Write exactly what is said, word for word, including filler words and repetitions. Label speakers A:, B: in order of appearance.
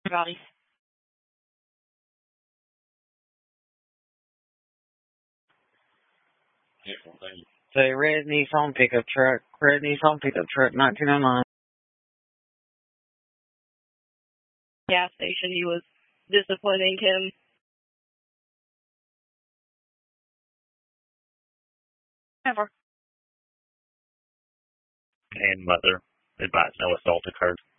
A: Bobby. Say red Nissan pickup truck, red Nissan pickup truck, nineteen oh nine. Gas station, he was disciplining him. Never.
B: And mother advised no assault occurred.